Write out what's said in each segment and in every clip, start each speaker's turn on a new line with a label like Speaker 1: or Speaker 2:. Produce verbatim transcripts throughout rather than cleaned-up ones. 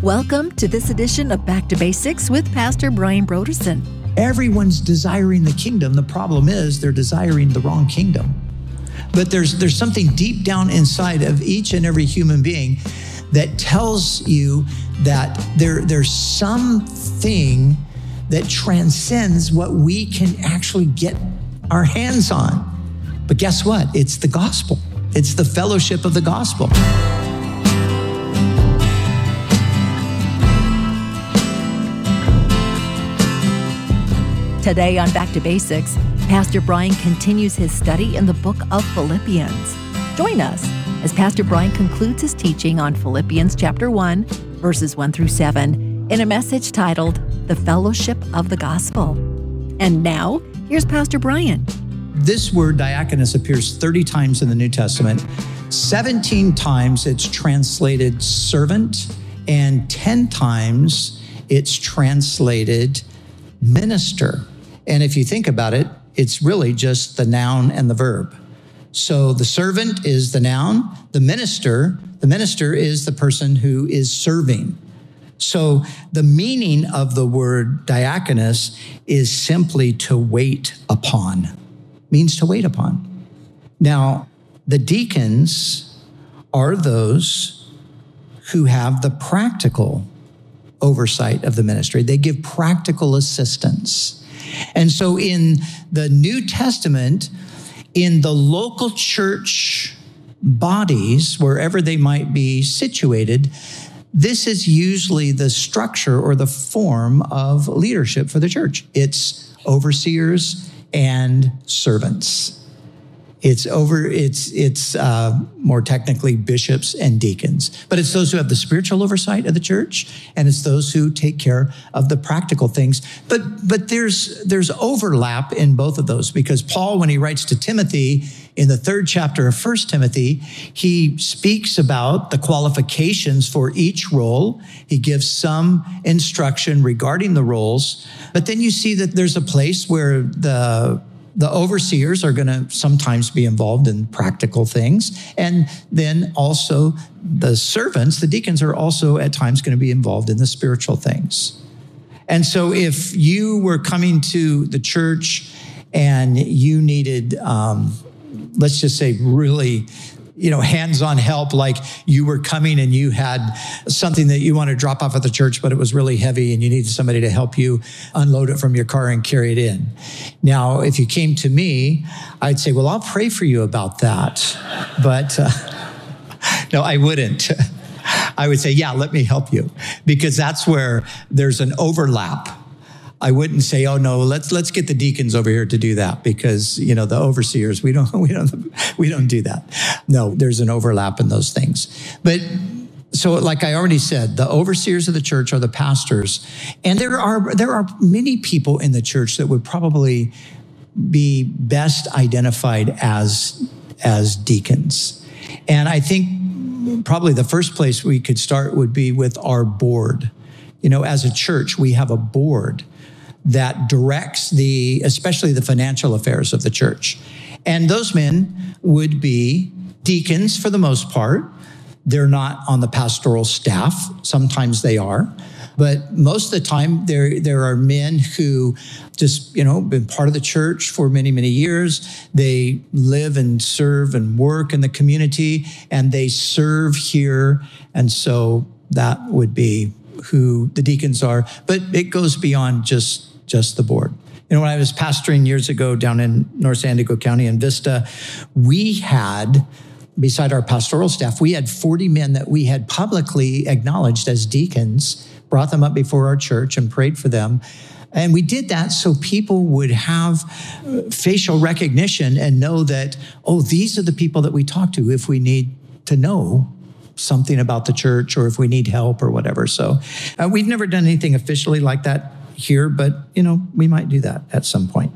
Speaker 1: Welcome to this edition of Back to Basics with Pastor Brian Brodersen.
Speaker 2: Everyone's desiring the kingdom. The problem is they're desiring the wrong kingdom. But there's there's something deep down inside of each and every human being that tells you that there, there's something that transcends what we can actually get our hands on. But guess what? It's the gospel. It's the fellowship of the gospel.
Speaker 1: Today on Back to Basics, Pastor Brian continues his study in the book of Philippians. Join us as Pastor Brian concludes his teaching on Philippians chapter one, verses one through seven, in a message titled, The Fellowship of the Gospel. And now, here's Pastor Brian.
Speaker 2: This word diakonos appears thirty times in the New Testament. seventeen times it's translated servant, and ten times it's translated minister. And if you think about it, it's really just the noun and the verb. So the servant is the noun, the minister, the minister is the person who is serving. So the meaning of the word diakonos is simply to wait upon, means to wait upon. Now, the deacons are those who have the practical oversight of the ministry. They give practical assistance. And so in the New Testament, in the local church bodies, wherever they might be situated, this is usually the structure or the form of leadership for the church. It's overseers and servants. It's over. It's it's uh, more technically bishops and deacons, but it's those who have the spiritual oversight of the church, and it's those who take care of the practical things. But but there's there's overlap in both of those, because Paul, when he writes to Timothy in the third chapter of First Timothy, he speaks about the qualifications for each role. He gives some instruction regarding the roles, but then you see that there's a place where the The overseers are going to sometimes be involved in practical things. And then also the servants, the deacons, are also at times going to be involved in the spiritual things. And so if you were coming to the church and you needed, um, let's just say really, you know, hands-on help, like you were coming and you had something that you want to drop off at the church, but it was really heavy and you needed somebody to help you unload it from your car and carry it in. Now, if you came to me, I'd say, well, I'll pray for you about that. But uh, no, I wouldn't. I would say, yeah, let me help you, because that's where there's an overlap. I wouldn't say, oh no, let's let's get the deacons over here to do that, because you know the overseers, we don't we don't we don't do that. No, there's an overlap in those things. But so, like I already said, the overseers of the church are the pastors, and there are there are many people in the church that would probably be best identified as as deacons. And I think probably the first place we could start would be with our board. You know, as a church, we have a board that directs the, especially the financial affairs of the church. And those men would be deacons for the most part. They're not on the pastoral staff. Sometimes they are. But most of the time, there, there are men who just, you know, been part of the church for many, many years. They live and serve and work in the community, and they serve here. And so that would be who the deacons are. But it goes beyond just just the board. You know, when I was pastoring years ago down in North San Diego County in Vista, we had, beside our pastoral staff, we had forty men that we had publicly acknowledged as deacons, brought them up before our church and prayed for them. And we did that so people would have facial recognition and know that, oh, these are the people that we talk to if we need to know something about the church or if we need help or whatever. So uh, we've never done anything officially like that here, but, you know, we might do that at some point.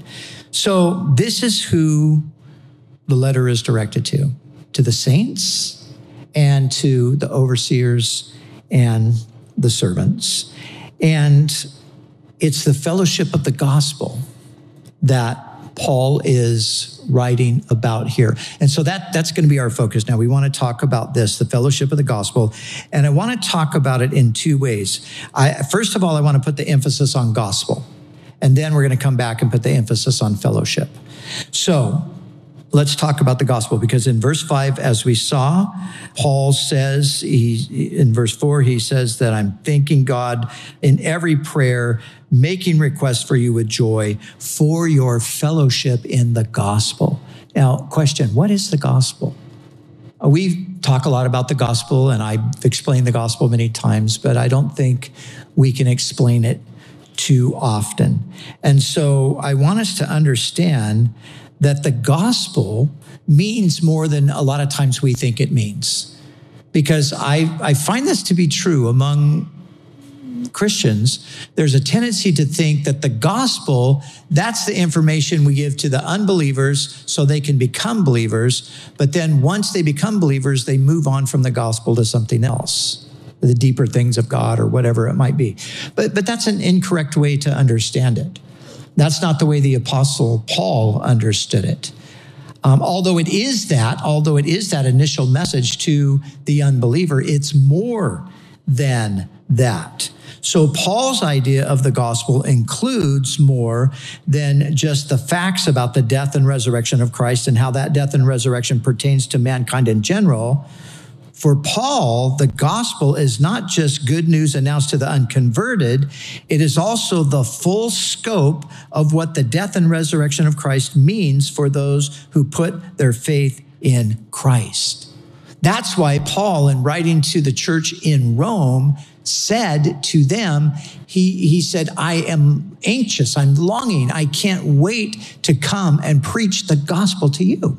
Speaker 2: So this is who the letter is directed to, to the saints and to the overseers and the servants. And it's the fellowship of the gospel that Paul is writing about here. And so that, that's going to be our focus. Now, we want to talk about this, the fellowship of the gospel. And I want to talk about it in two ways. I, first of all, I want to put the emphasis on gospel. And then we're going to come back and put the emphasis on fellowship. So let's talk about the gospel, because in verse five, as we saw, Paul says, he, in verse four, he says that I'm thanking God in every prayer, making requests for you with joy for your fellowship in the gospel. Now, question, what is the gospel? We talk a lot about the gospel, and I've explained the gospel many times, but I don't think we can explain it too often. And so I want us to understand that the gospel means more than a lot of times we think it means. Because I, I find this to be true among Christians. There's a tendency to think that the gospel, that's the information we give to the unbelievers so they can become believers. But then once they become believers, they move on from the gospel to something else, the deeper things of God or whatever it might be. But, but that's an incorrect way to understand it. That's not the way the Apostle Paul understood it. Um, although it is that, although it is that initial message to the unbeliever, it's more than that. So Paul's idea of the gospel includes more than just the facts about the death and resurrection of Christ and how that death and resurrection pertains to mankind in general. For Paul, the gospel is not just good news announced to the unconverted, it is also the full scope of what the death and resurrection of Christ means for those who put their faith in Christ. That's why Paul, in writing to the church in Rome, said to them, he, he said, I am anxious, I'm longing, I can't wait to come and preach the gospel to you.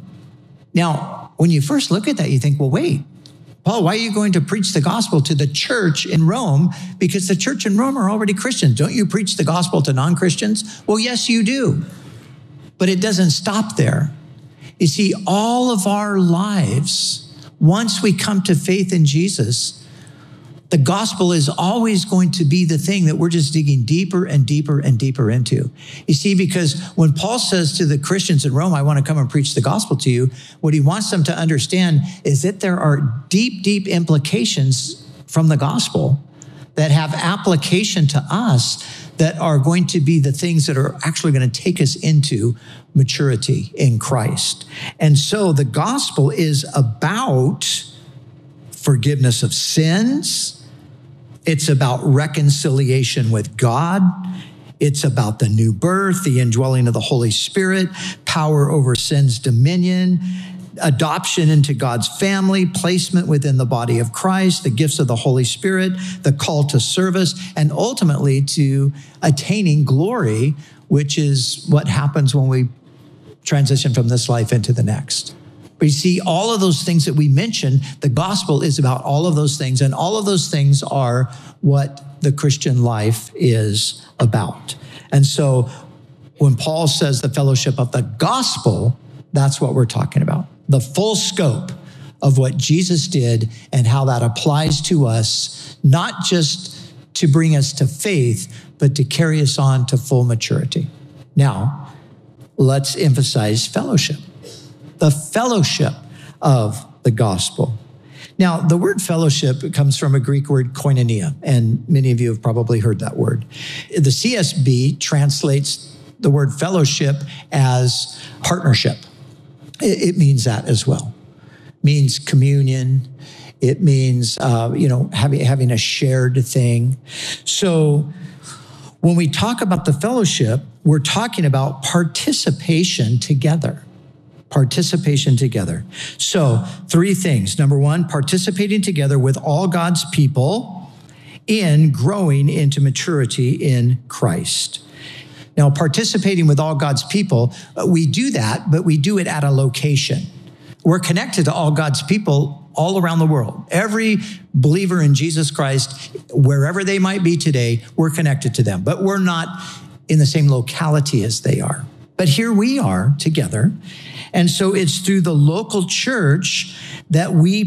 Speaker 2: Now, when you first look at that, you think, well, wait, Paul, why are you going to preach the gospel to the church in Rome? Because the church in Rome are already Christians. Don't you preach the gospel to non-Christians? Well, yes, you do. But it doesn't stop there. You see, all of our lives, once we come to faith in Jesus, the gospel is always going to be the thing that we're just digging deeper and deeper and deeper into. You see, because when Paul says to the Christians in Rome, I want to come and preach the gospel to you, what he wants them to understand is that there are deep, deep implications from the gospel that have application to us that are going to be the things that are actually going to take us into maturity in Christ. And so the gospel is about forgiveness of sins. It's about reconciliation with God. It's about the new birth, the indwelling of the Holy Spirit, power over sin's dominion, adoption into God's family, placement within the body of Christ, the gifts of the Holy Spirit, the call to service, and ultimately to attaining glory, which is what happens when we transition from this life into the next. But you see, all of those things that we mentioned, the gospel is about all of those things, and all of those things are what the Christian life is about. And so when Paul says the fellowship of the gospel, that's what we're talking about. The full scope of what Jesus did and how that applies to us, not just to bring us to faith, but to carry us on to full maturity. Now, let's emphasize fellowship. The fellowship of the gospel. Now, the word fellowship comes from a Greek word koinonia, and many of you have probably heard that word. The C S B translates the word fellowship as partnership. It means that as well. It means communion. It means, uh, you know, having, having a shared thing. So when we talk about the fellowship, we're talking about participation together. Participation together. So three things. Number one, participating together with all God's people in growing into maturity in Christ. Now, participating with all God's people, we do that, but we do it at a location. We're connected to all God's people all around the world. Every believer in Jesus Christ, wherever they might be today, we're connected to them, but we're not in the same locality as they are. But here we are together. And so it's through the local church that we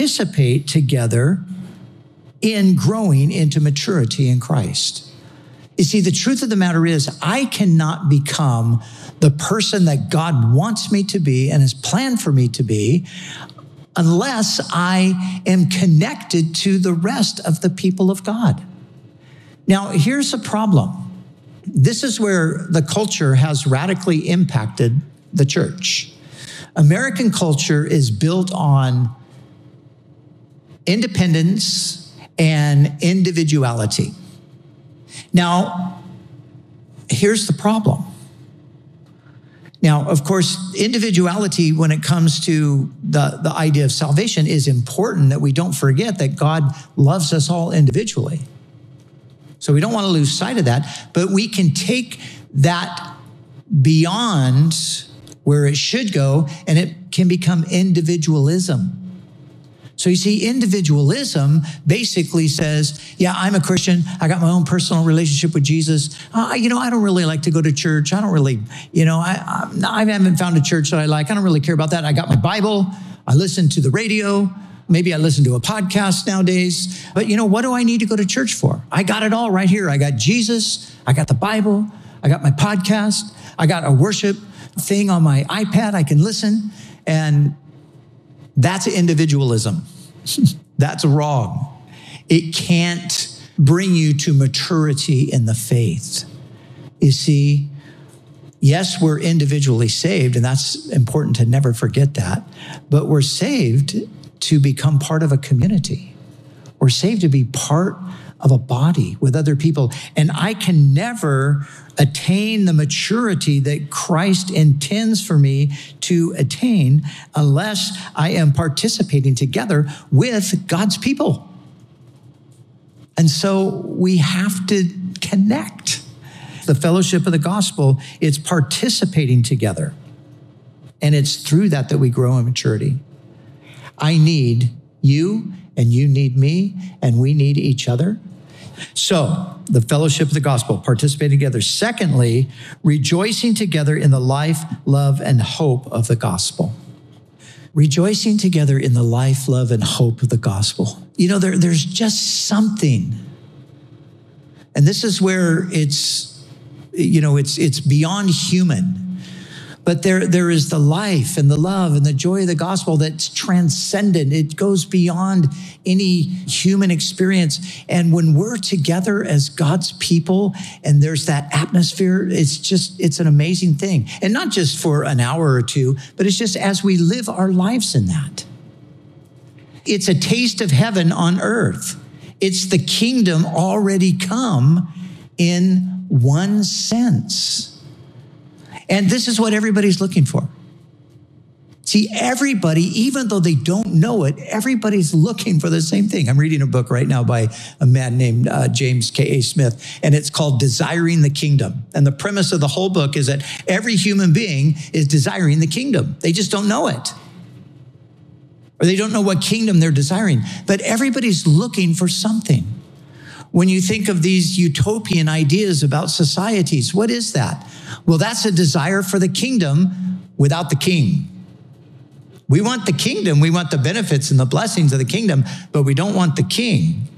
Speaker 2: participate together in growing into maturity in Christ. You see, the truth of the matter is I cannot become the person that God wants me to be and has planned for me to be unless I am connected to the rest of the people of God. Now, here's a problem. This is where the culture has radically impacted the church. American culture is built on independence and individuality. Now, here's the problem. Now, of course, individuality when it comes to the, the idea of salvation is important, that we don't forget that God loves us all individually. So we don't want to lose sight of that, but we can take that beyond where it should go, and it can become individualism. So you see, individualism basically says, yeah, I'm a Christian. I got my own personal relationship with Jesus. Uh, you know, I don't really like to go to church. I don't really, you know, I, I, I haven't found a church that I like. I don't really care about that. I got my Bible. I listen to the radio. Maybe I listen to a podcast nowadays. But you know, what do I need to go to church for? I got it all right here. I got Jesus. I got the Bible. I got my podcast. I got a worship thing on my iPad. I can listen. And that's individualism. That's wrong. It can't bring you to maturity in the faith. You see, yes, we're individually saved, and that's important to never forget that, but we're saved to become part of a community. We're saved to be part of a body with other people. And I can never attain the maturity that Christ intends for me to attain unless I am participating together with God's people. And so we have to connect. The fellowship of the gospel, it's participating together. And it's through that that we grow in maturity. I need you, and you need me, and we need each other. So, the fellowship of the gospel, participating together. Secondly, rejoicing together in the life, love, and hope of the gospel. Rejoicing together in the life, love, and hope of the gospel. You know, there, there's just something. And this is where it's, you know, it's it's beyond human. But there, there is the life and the love and the joy of the gospel that's transcendent. It goes beyond any human experience. And when we're together as God's people and there's that atmosphere, it's just, it's an amazing thing. And not just for an hour or two, but it's just as we live our lives in that. It's a taste of heaven on earth. It's the kingdom already come in one sense. And this is what everybody's looking for. See, everybody, even though they don't know it, everybody's looking for the same thing. I'm reading a book right now by a man named uh, James K A Smith, and it's called Desiring the Kingdom. And the premise of the whole book is that every human being is desiring the kingdom. They just don't know it. Or they don't know what kingdom they're desiring. But everybody's looking for something. When you think of these utopian ideas about societies, what is that? Well, that's a desire for the kingdom without the king. We want the kingdom. We want the benefits and the blessings of the kingdom, but we don't want the king.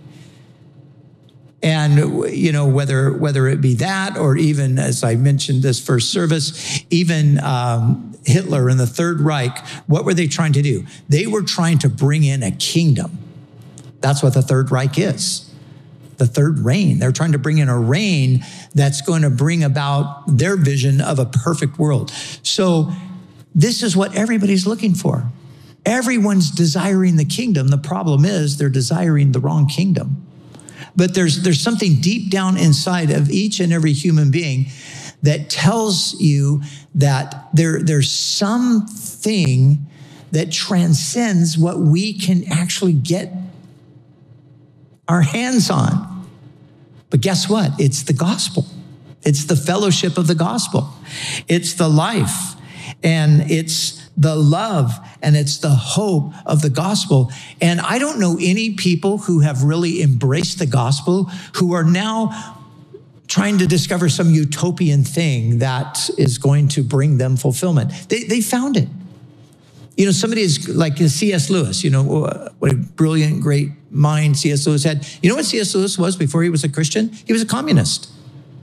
Speaker 2: And, you know, whether whether it be that or even, as I mentioned this first service, even um, Hitler and the Third Reich, what were they trying to do? They were trying to bring in a kingdom. That's what the Third Reich is. The third reign. They're trying to bring in a reign that's going to bring about their vision of a perfect world. So this is what everybody's looking for. Everyone's desiring the kingdom. The problem is they're desiring the wrong kingdom. But there's, there's something deep down inside of each and every human being that tells you that there, there's something that transcends what we can actually get our hands on. But guess what? It's the gospel. It's the fellowship of the gospel. It's the life, and it's the love, and it's the hope of the gospel. And I don't know any people who have really embraced the gospel who are now trying to discover some utopian thing that is going to bring them fulfillment. They, they found it. You know, somebody is like C S Lewis, you know, what a brilliant, great mind C S Lewis had. You know what C S Lewis was before he was a Christian? He was a communist.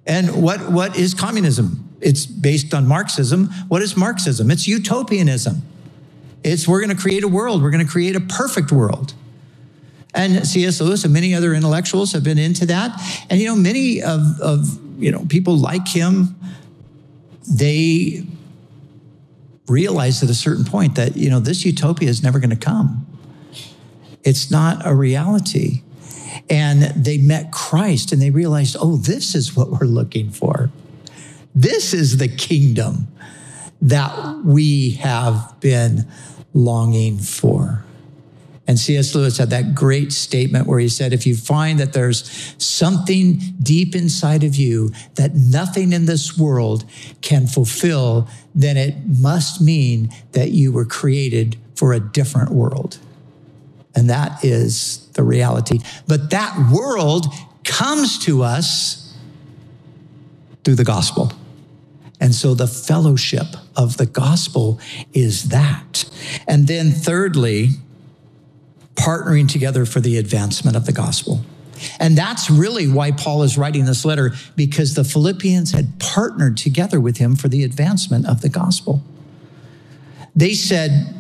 Speaker 2: And what, what is communism? It's based on Marxism. What is Marxism? It's utopianism. It's we're going to create a world. We're going to create a perfect world. And C S Lewis and many other intellectuals have been into that. And, you know, many of, of you know, people like him, they realized at a certain point that, you know, this utopia is never going to come. It's not a reality. And they met Christ and they realized, oh, this is what we're looking for. This is the kingdom that we have been longing for. And C S Lewis had that great statement where he said, if you find that there's something deep inside of you that nothing in this world can fulfill, then it must mean that you were created for a different world. And that is the reality. But that world comes to us through the gospel. And so the fellowship of the gospel is that. And then thirdly, partnering together for the advancement of the gospel. And that's really why Paul is writing this letter, because the Philippians had partnered together with him for the advancement of the gospel. They said,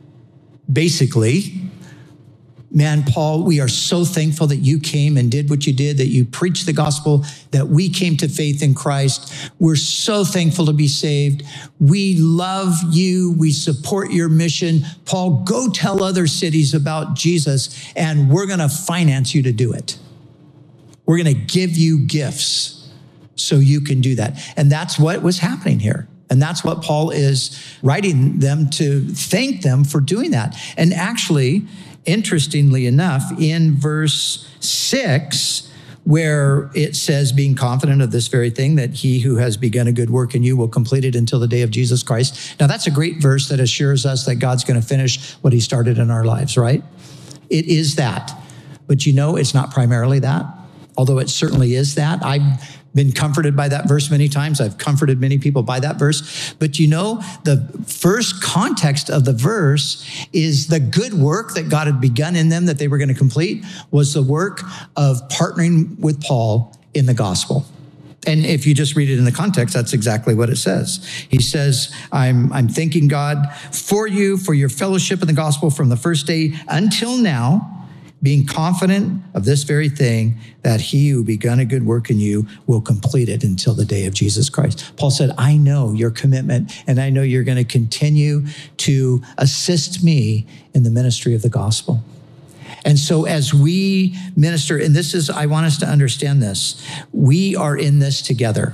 Speaker 2: basically, man, Paul, we are so thankful that you came and did what you did, that you preached the gospel, that we came to faith in Christ. We're so thankful to be saved. We love you. We support your mission. Paul, go tell other cities about Jesus, and we're going to finance you to do it. We're going to give you gifts so you can do that. And that's what was happening here. And that's what Paul is writing them to thank them for doing that. And actually, interestingly enough, in verse six, where it says, being confident of this very thing, that he who has begun a good work in you will complete it until the day of Jesus Christ. Now, that's a great verse that assures us that God's going to finish what he started in our lives, right? It is that. But you know, it's not primarily that, although it certainly is that. I've been comforted by that verse many times. I've comforted many people by that verse. But you know, the first context of the verse is the good work that God had begun in them that they were going to complete was the work of partnering with Paul in the gospel. And if you just read it in the context, that's exactly what it says. He says, I'm, I'm thanking God for you, for your fellowship in the gospel from the first day until now, being confident of this very thing, that he who begun a good work in you will complete it until the day of Jesus Christ. Paul said, I know your commitment, and I know you're going to continue to assist me in the ministry of the gospel. And so as we minister, and this is, I want us to understand this, we are in this together.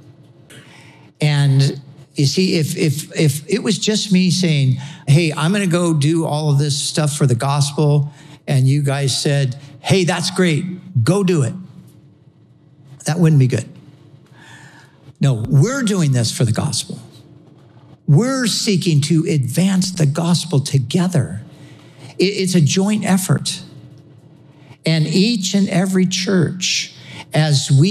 Speaker 2: And you see, if if if it was just me saying, hey, I'm going to go do all of this stuff for the gospel, and you guys said, hey, that's great, go do it, that wouldn't be good. No, we're doing this for the gospel. We're seeking to advance the gospel together. It's a joint effort. And each and every church, as we